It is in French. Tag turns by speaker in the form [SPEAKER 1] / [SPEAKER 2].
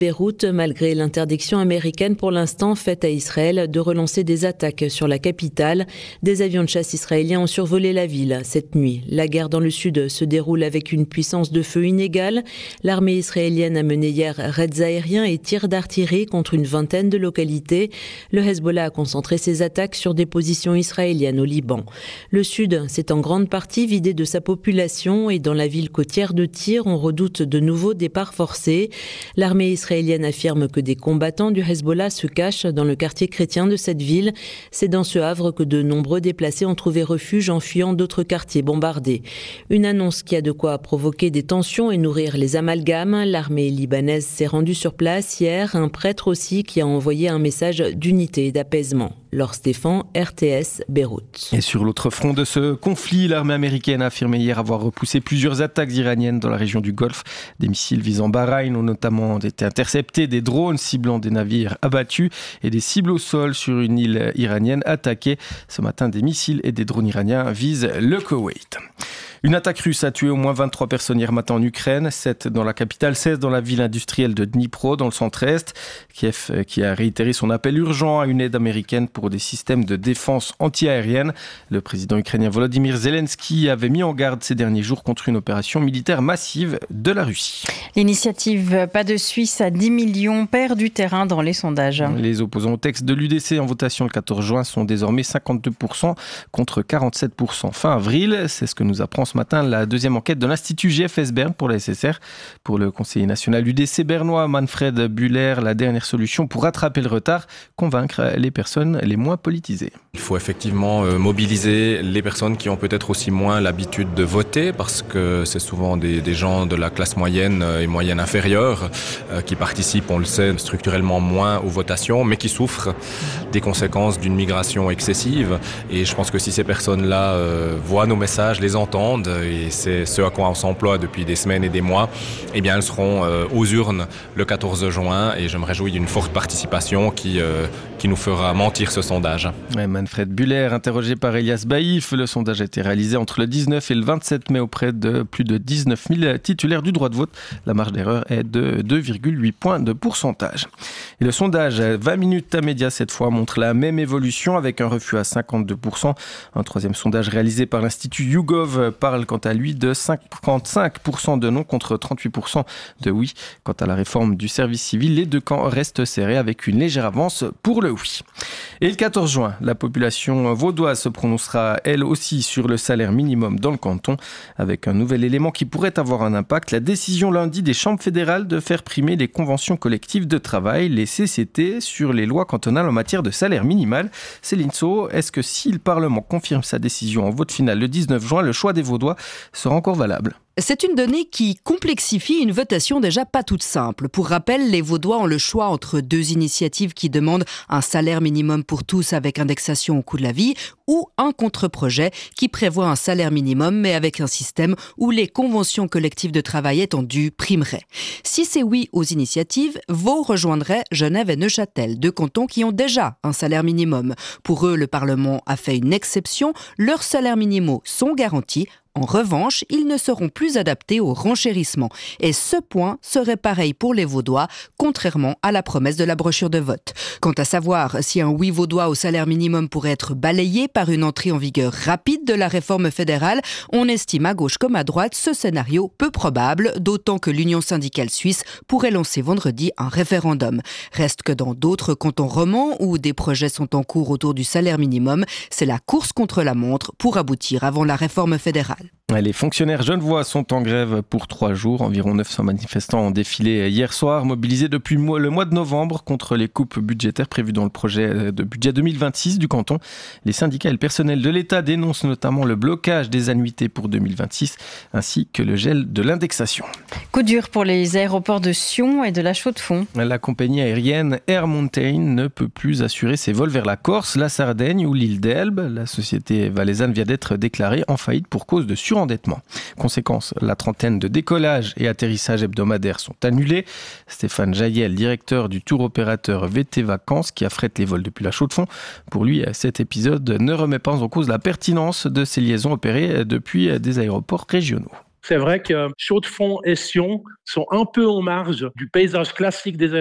[SPEAKER 1] Beyrouth, malgré l'interdiction américaine pour l'instant faite à Israël de relancer des attaques sur la capitale, des avions de chasse israéliens ont survolé la ville cette nuit. La guerre dans le sud se déroule avec une puissance de feu inégale. L'armée israélienne a mené hier raids aériens et tirs d'artillerie contre une vingtaine de localités. Le Hezbollah a concentré ses attaques sur des positions israéliennes au Liban. Le sud s'est en grande partie vidé de sa population et dans la ville côtière de Tyr, on redoute de nouveaux départs forcés. L'armée israélienne affirme que des combattants du Hezbollah se cachent dans le quartier chrétien de cette ville. C'est dans ce havre que de nombreux déplacés ont trouvé refuge en fuyant d'autres quartiers bombardés. Une annonce qui a de quoi provoquer des tensions et nourrir les amalgames. L'armée libanaise s'est rendue sur place hier, un prêtre aussi qui a envoyé un message d'unité et d'apaisement. Laure Stéphane, RTS, Beyrouth.
[SPEAKER 2] Et sur l'autre front de ce conflit, l'armée américaine a affirmé hier avoir repoussé plusieurs attaques iraniennes dans la région du Golfe. Des missiles visant Bahreïn ont notamment été interceptés, des drones ciblant des navires abattus et des cibles au sol sur une île iranienne attaquée. Ce matin, des missiles et des drones iraniens visent le Koweït. Une attaque russe a tué au moins 23 personnes hier matin en Ukraine, 7 dans la capitale, 16 dans la ville industrielle de Dnipro, dans le centre-est. Kiev qui a réitéré son appel urgent à une aide américaine pour des systèmes de défense anti-aérienne. Le président ukrainien Volodymyr Zelensky avait mis en garde ces derniers jours contre une opération militaire massive de la Russie.
[SPEAKER 3] L'initiative Pas de Suisse à 10 millions perd du terrain dans les sondages.
[SPEAKER 2] Les opposants au texte de l'UDC en votation le 14 juin sont désormais 52% contre 47% fin avril. C'est ce que nous apprend ce matin la deuxième enquête de l'Institut GFS Berne pour la SSR. Pour le conseiller national UDC bernois Manfred Buller, la dernière solution pour rattraper le retard, convaincre les personnes les moins politisées.
[SPEAKER 4] Il faut effectivement mobiliser les personnes qui ont peut-être aussi moins l'habitude de voter, parce que c'est souvent des gens de la classe moyenne et moyenne inférieure qui participent, on le sait, structurellement moins aux votations, mais qui souffrent des conséquences d'une migration excessive. Et je pense que si ces personnes-là voient nos messages, les entendent, et c'est ce à quoi on s'emploie depuis des semaines et des mois, eh bien elles seront aux urnes le 14 juin, et je me réjouis d'une forte participation qui nous fera mentir ce sondage.
[SPEAKER 2] Ouais, Manfred Buller, interrogé par Elias Baïf, le sondage a été réalisé entre le 19 et le 27 mai auprès de plus de 19 000 titulaires du droit de vote. La marge d'erreur est de 2,8 points de pourcentage. Et le sondage 20 minutes à médias cette fois montre la même évolution avec un refus à 52%. Un troisième sondage réalisé par l'Institut YouGov parle quant à lui de 55% de non contre 38% de oui. Quant à la réforme du service civil, les deux camps restent serrés avec une légère avance pour le oui. Et le 14 juin, la population vaudoise se prononcera elle aussi sur le salaire minimum dans le canton avec un nouvel élément qui pourrait avoir un impact. La décision lundi des chambres fédérales de faire primer les conventions collectives de travail, les CCT, sur les lois cantonales en matière de salaire minimal. Céline Sceaux, est-ce que si le Parlement confirme sa décision en vote final le 19 juin, le choix des Vaudois sera encore valable ?
[SPEAKER 5] C'est une donnée qui complexifie une votation déjà pas toute simple. Pour rappel, les Vaudois ont le choix entre deux initiatives qui demandent un salaire minimum pour tous avec indexation au coût de la vie ou un contre-projet qui prévoit un salaire minimum mais avec un système où les conventions collectives de travail étendues primeraient. Si c'est oui aux initiatives, Vaud rejoindrait Genève et Neuchâtel, deux cantons qui ont déjà un salaire minimum. Pour eux, le Parlement a fait une exception. Leurs salaires minimaux sont garantis. En revanche, ils ne seront plus adaptés au renchérissement. Et ce point serait pareil pour les Vaudois, contrairement à la promesse de la brochure de vote. Quant à savoir si un oui vaudois au salaire minimum pourrait être balayé par une entrée en vigueur rapide de la réforme fédérale, on estime à gauche comme à droite ce scénario peu probable, d'autant que l'Union syndicale suisse pourrait lancer vendredi un référendum. Reste que dans d'autres cantons romans où des projets sont en cours autour du salaire minimum, c'est la course contre la montre pour aboutir avant la réforme fédérale.
[SPEAKER 2] Les fonctionnaires genevois sont en grève pour 3 jours. Environ 900 manifestants ont défilé hier soir, mobilisés depuis le mois de novembre contre les coupes budgétaires prévues dans le projet de budget 2026 du canton. Les syndicats et le personnel de l'État dénoncent notamment le blocage des annuités pour 2026 ainsi que le gel de l'indexation.
[SPEAKER 3] Coup dur pour les aéroports de Sion et de la Chaux-de-Fonds.
[SPEAKER 2] La compagnie aérienne Air Mountain ne peut plus assurer ses vols vers la Corse, la Sardaigne ou l'île d'Elbe. La société valaisanne vient d'être déclarée en faillite pour cause de surendettement. Conséquence, la trentaine de décollages et atterrissages hebdomadaires sont annulés. Stéphane Jaïel, directeur du tour opérateur VT Vacances qui affrète les vols depuis la Chaux-de-Fonds. Pour lui, cet épisode ne remet pas en cause la pertinence de ces liaisons opérées depuis des aéroports régionaux.
[SPEAKER 6] C'est vrai que Chaux-de-Fonds et Sion sont un peu en marge du paysage classique des